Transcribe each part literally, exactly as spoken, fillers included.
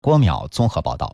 郭淼综合报道。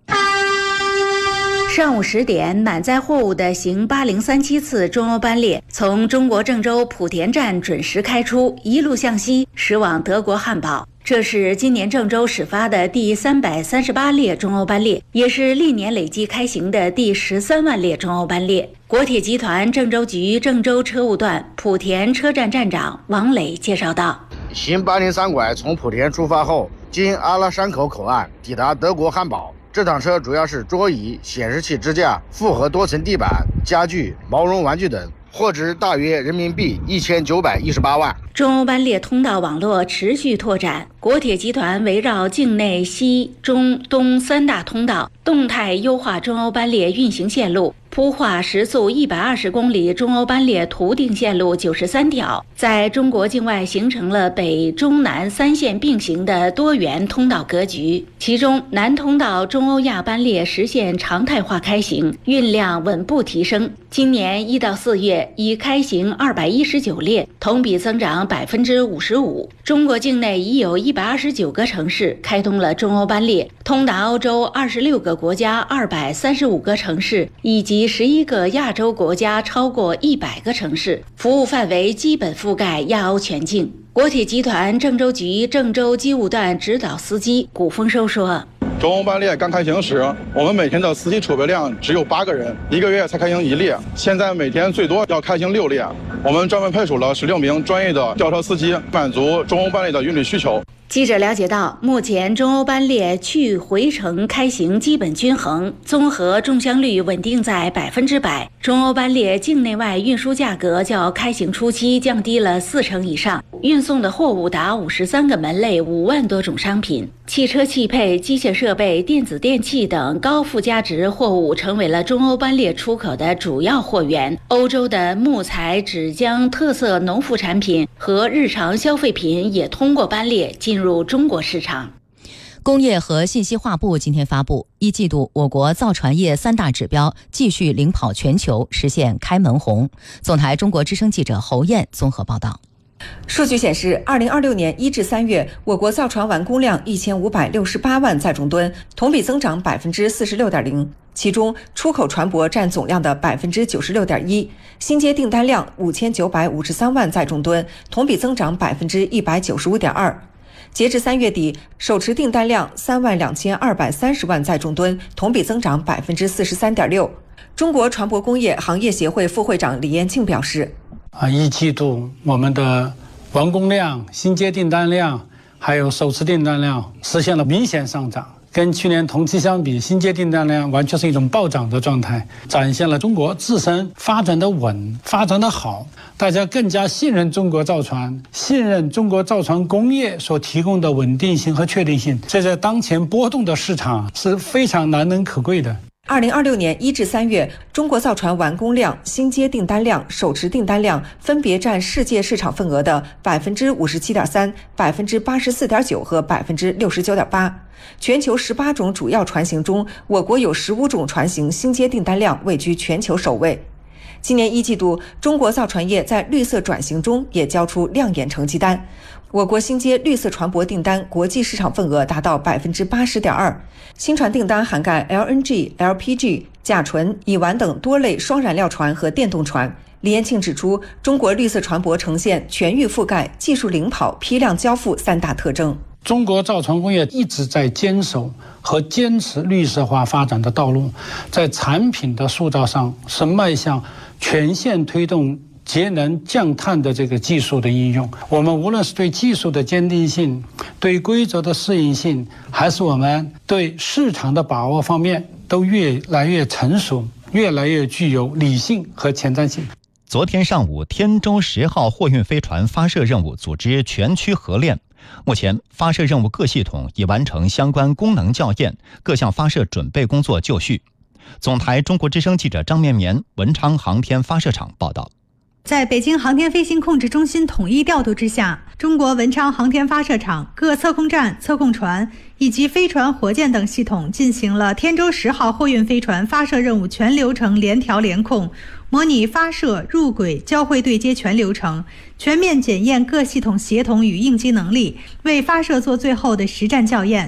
上午十点，满载货物的行八零三七次中欧班列从中国郑州莆田站准时开出，一路向西驶往德国汉堡。这是今年郑州始发的第三百三十八列中欧班列，也是历年累计开行的第十三万列中欧班列。国铁集团郑州局郑州车务段莆田车站站长王磊介绍道： 新八零三拐从莆田出发后，经阿拉山口口岸抵达德国汉堡。这趟车主要是桌椅、显示器支架、复合多层地板、家具、毛绒玩具等，货值大约人民币一千九百一十八万。 中欧班列通道网络持续拓展，国铁集团围绕境内西、中、东三大通道，动态优化中欧班列运行线路，铺画时速一百二十公里中欧班列图定线路九十三条，在中国境外形成了北中南三线并行的多元通道格局。其中，南通道中欧亚班列实现常态化开行，运量稳步提升。今年一到四月已开行二百一十九列，同比增长百分之五十五。中国境内已有一百二十九个城市开通了中欧班列，通达欧洲二十六个国家二百三十五个城市，以及十一个亚洲国家超过一百个城市，服务范围基本覆盖亚欧全境。国铁集团郑州局郑州机务段指导司机古丰收说： 中欧班列刚开行时，我们每天的司机储备量只有八个人，一个月才开行一列。现在每天最多要开行六列，我们专门派出了十六名专业的吊车司机，满足中欧班列的运力需求。 记者了解到，目前中欧班列去回程开行基本均衡，综合中箱率稳定在百分之百。中欧班列境内外运输价格较开行初期降低了四成以上，运送的货物达五十三个门类，五万多种商品。汽车汽配、机械设备、电子电器等高附加值货物成为了中欧班列出口的主要货源。欧洲的木材、纸浆、特色农副产品和日常消费品也通过班列进入中国市场。 工业和信息化部今天发布，一季度我国造船业三大指标继续领跑全球，实现开门红。总台中国之声记者侯燕综合报道。 数据显示，二零二六年一至三月，我国造船完工量一千五百六十八万载重吨，同比增长百分之四十六点零。其中，出口船舶占总量的百分之九十六点一，新接订单量五千九百五十三万载重吨，同比增长百分之一百九十五点二。截至三月底，手持订单量三万两千二百三十万载重吨，同比增长百分之四十三点六。中国船舶工业行业协会副会长李延庆表示： 啊，一季度我们的完工量、新接订单量还有手持订单量实现了明显上涨，跟去年同期相比，新接订单量完全是一种暴涨的状态，展现了中国自身发展的稳、发展的好，大家更加信任中国造船，信任中国造船工业所提供的稳定性和确定性，这在当前波动的市场是非常难能可贵的。 二零二六年一至三月，中国造船完工量、新接订单量、手持订单量分别占世界市场份额的百分之五十七点三、百分之八十四点九和百分之六十九点八。全球十八种主要船型中，我国有十五种船型新接订单量位居全球首位。今年一季度，中国造船业在绿色转型中也交出亮眼成绩单。我国新接绿色船舶订单国际市场份额达到百分之八十点二，新船订单涵盖 L N G、L P G、甲醇、乙烷等多类双燃料船和电动船。李延庆指出，中国绿色船舶呈现全域覆盖、技术领跑、批量交付三大特征。 中国造船工业一直在坚守和坚持绿色化发展的道路，在产品的塑造上是迈向全线推动节能降碳的这个技术的应用。我们无论是对技术的坚定性、对规则的适应性，还是我们对市场的把握方面，都越来越成熟，越来越具有理性和前瞻性。 昨天上午，天舟十号货运飞船发射任务组织全区合练。目前，发射任务各系统已完成相关功能校验，各项发射准备工作就绪。总台中国之声记者张绵绵文昌航天发射场报道。 在北京航天飞行控制中心统一调度之下，中国文昌航天发射场各测控站、测控船以及飞船、火箭等系统进行了天舟十号货运飞船发射任务全流程联调联控，模拟发射、入轨、交会对接全流程，全面检验各系统协同与应急能力，为发射做最后的实战校验。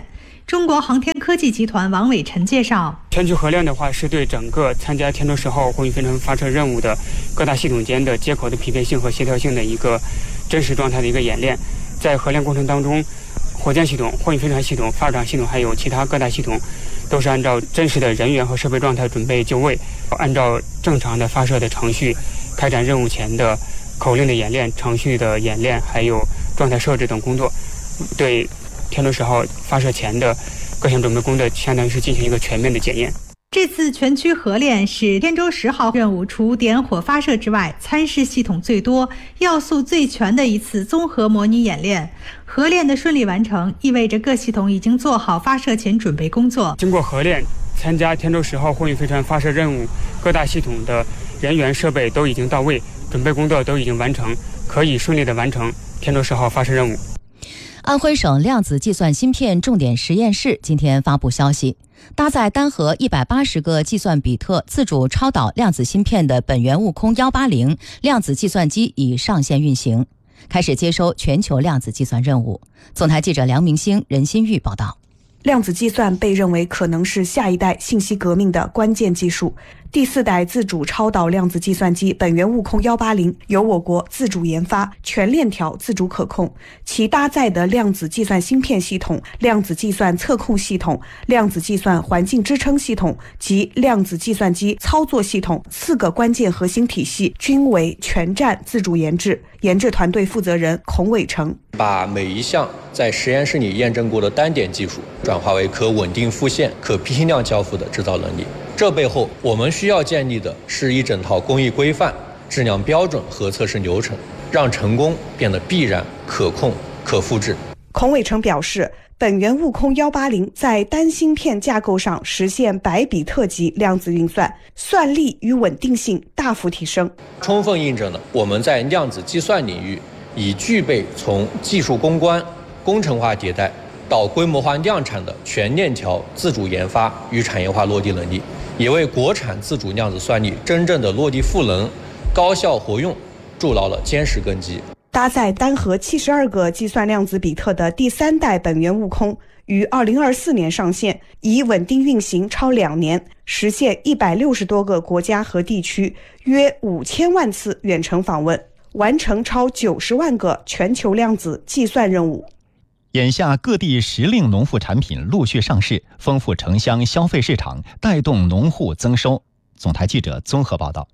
中国航天科技集团王伟晨介绍， 全球核练的话，是对整个参加天舟十号货运飞船发射任务的各大系统间的接口的匹配性和协调性的一个真实状态的一个演练。在核练过程当中，火箭系统、货运飞船系统、发射场系统还有其他各大系统都是按照真实的人员和设备状态准备就位，按照正常的发射的程序开展任务前的口令的演练、程序的演练还有状态设置等工作，对天舟十号发射前的各项准备工作相当于是进行一个全面的检验。 这次全区核练是天舟十号任务除点火发射之外参试系统最多、要素最全的一次综合模拟演练。核练的顺利完成，意味着各系统已经做好发射前准备工作。 经过核练，参加天舟十号货运飞船发射任务各大系统的人员设备都已经到位，准备工作都已经完成，可以顺利的完成天舟十号发射任务。 安徽省量子计算芯片重点实验室今天发布消息，搭载单核一百八十个计算比特自主超导量子芯片的本源悟空一八零量子计算机已上线运行，开始接收全球量子计算任务。总台记者梁明星、任新玉报道。 量子计算被认为可能是下一代信息革命的关键技术。第四代自主超导量子计算机本源悟空一八零由我国自主研发，全链条自主可控，其搭载的量子计算芯片系统、量子计算测控系统、量子计算环境支撑系统及量子计算机操作系统四个关键核心体系均为全站自主研制。研制团队负责人孔伟成把每一项在实验室里验证过的单点技术转化为可稳定复现、可批量交付的制造能力。这背后我们需要建立的是一整套工艺规范、质量标准和测试流程，让成功变得必然、可控、可复制。 孔伟成表示，本源悟空一八零在单芯片架构上实现百比特级量子运算，算力与稳定性大幅提升， 充分印证了我们在量子计算领域已具备从技术攻关、工程化迭代到规模化量产的全链条自主研发与产业化落地能力，也为国产自主量子算力真正的落地赋能、高效活用筑牢了坚实根基。 搭载单核七十二个计算量子比特的第三代本源悟空于二零二四年上线，已稳定运行超两年，实现一百六十多个国家和地区约五千万次远程访问，完成超九十万个全球量子计算任务。 眼下各地时令农副产品陆续上市，丰富城乡消费市场，带动农户增收。总台记者综合报道。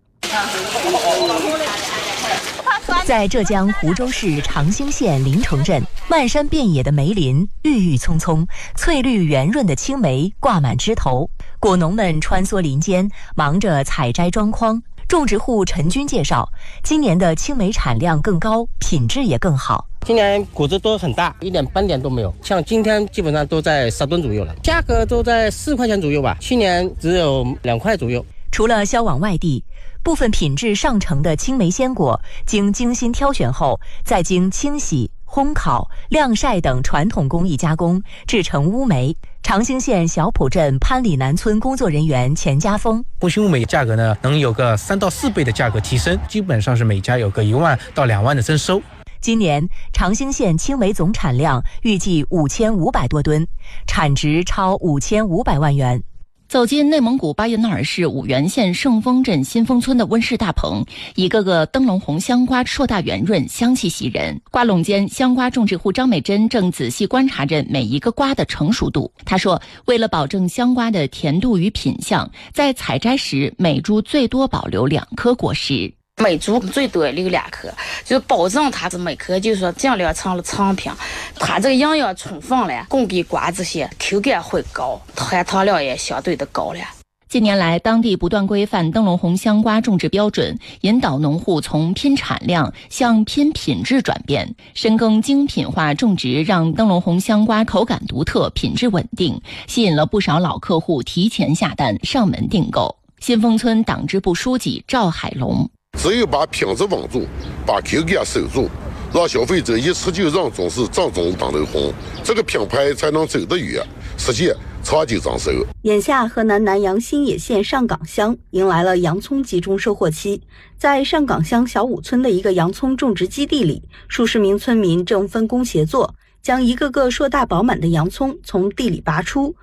在浙江湖州市长兴县临城镇，漫山遍野的梅林郁郁葱葱，翠绿圆润的青梅挂满枝头，果农们穿梭林间，忙着采摘装筐。种植户陈军介绍，今年的青梅产量更高，品质也更好。 今年果子都很大，一点斑点都没有，像今天基本上都在十吨左右了，价格都在四块钱左右吧，去年只有两块左右。 除了销往外地，部分品质上乘的青梅鲜果经精心挑选后，再经清洗、烘烤、晾晒等传统工艺加工，制成乌梅。长兴县小浦镇潘里南村工作人员钱家峰， 红心乌梅价格呢，能有个三到四倍的价格提升，基本上是每家有个一万到两万的增收。 今年长兴县青梅总产量预计五千五百多吨，产值超五千五百万元。 走进内蒙古巴彦淖尔市五原县圣丰镇新丰村的温室大棚，一个个灯笼红香瓜硕大圆润，香气袭人。瓜垄间，香瓜种植户张美珍正仔细观察着每一个瓜的成熟度。她说，为了保证香瓜的甜度与品相，在采摘时每株最多保留两颗果实。 每株最多留两颗，就是保证它是每颗就是说尽量成了成品，它这个营养充分了，供给瓜这些口感会高，含糖量也相对的高了。 近年来，当地不断规范灯笼红香瓜种植标准，引导农户从拼产量向拼品质转变，深耕精品化种植，让灯笼红香瓜口感独特、品质稳定，吸引了不少老客户提前下单上门订购。新丰村党支部书记赵海龙。 只有把品质稳住，把口感守住，让消费者一吃就认准是正宗灯笼红，这个品牌才能走得远，实现长久长寿。 眼下，河南南阳新野县上岗乡迎来了洋葱集中收获期。在上岗乡小武村的一个洋葱种植基地里，数十名村民正分工协作， 将一个个硕大饱满的洋葱从地里拔出，